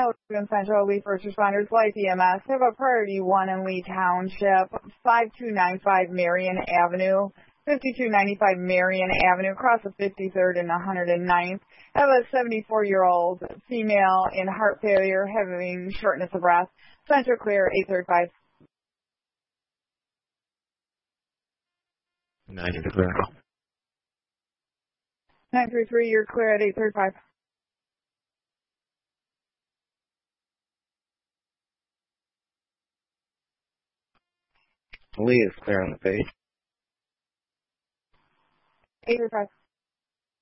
Logan Central, Lee First Responders, Life EMS, have a priority 1 in Lee Township, 5295 Marion Avenue, 5295 Marion Avenue, across the 53rd and 109th. Have a 74-year-old female in heart failure, having shortness of breath. Central clear, 835. 9 to clear. 933, you're clear at 835. Lee is clear on the page. 835.